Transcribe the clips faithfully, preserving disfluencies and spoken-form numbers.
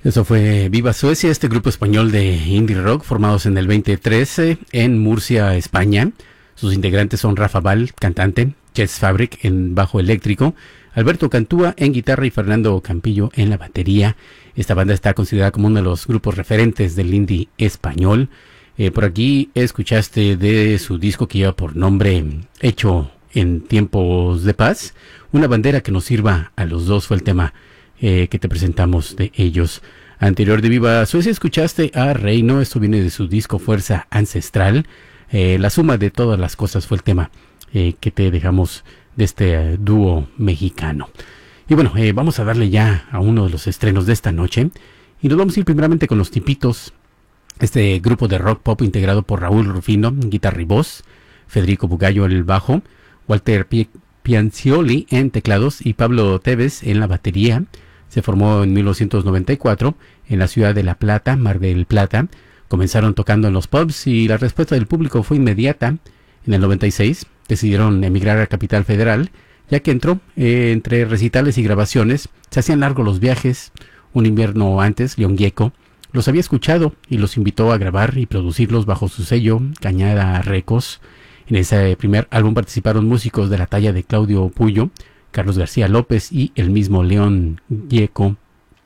Eso fue Viva Suecia, este grupo español de indie rock formados en el veinte trece en Murcia, España. Sus integrantes son Rafa Val, cantante, Jess Fabric en bajo eléctrico, Alberto Cantúa en guitarra y Fernando Campillo en la batería. Esta banda está considerada como uno de los grupos referentes del indie español. Eh, por aquí escuchaste de su disco que lleva por nombre Hecho en Tiempos de Paz. Una bandera que nos sirva a los dos fue el tema eh, que te presentamos de ellos. Anterior de Viva Suecia escuchaste a Reino, esto viene de su disco Fuerza Ancestral. Eh, la suma de todas las cosas fue el tema eh, que te dejamos de este eh, dúo mexicano. Y bueno, eh, vamos a darle ya a uno de los estrenos de esta noche. Y nos vamos a ir primeramente con Los Tipitos, este grupo de rock pop integrado por Raúl Rufino en guitarra y voz, Federico Bugallo en el bajo, Walter Pi- Piancioli en teclados y Pablo Tevez en la batería. Se formó en mil novecientos noventa y cuatro en la ciudad de La Plata, Mar del Plata. Comenzaron tocando en los pubs y la respuesta del público fue inmediata. En el noventa y seis decidieron emigrar a Capital Federal, ya que entró eh, entre recitales y grabaciones. Se hacían largos los viajes. Un invierno antes, León Gieco los había escuchado y los invitó a grabar y producirlos bajo su sello, Cañada Records. En ese primer álbum participaron músicos de la talla de Claudio Puyo, Carlos García López y el mismo León Gieco.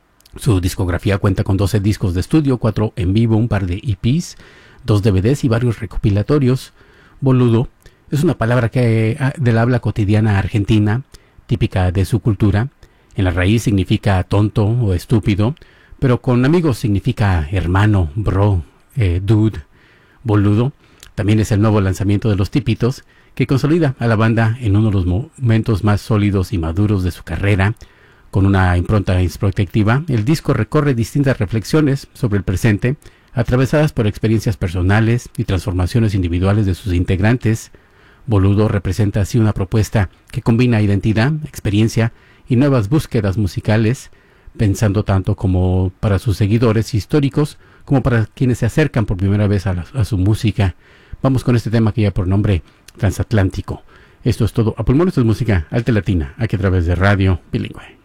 Su discografía cuenta con doce discos de estudio, cuatro en vivo, un par de E Pes, dos D V Ds y varios recopilatorios. Boludo es una palabra que del habla cotidiana argentina, típica de su cultura. En la raíz significa tonto o estúpido, pero con amigos significa hermano, bro, eh, dude. Boludo también es el nuevo lanzamiento de Los Tipitos, que consolida a la banda en uno de los momentos más sólidos y maduros de su carrera. Con una impronta introspectiva, el disco recorre distintas reflexiones sobre el presente, atravesadas por experiencias personales y transformaciones individuales de sus integrantes. Boludo representa así una propuesta que combina identidad, experiencia y nuevas búsquedas musicales, pensando tanto como para sus seguidores históricos como para quienes se acercan por primera vez a, la, a su música. Vamos con este tema que lleva por nombre Transatlántico. Esto es todo. A pulmón, esto es música alta latina, aquí a través de Radio Bilingüe.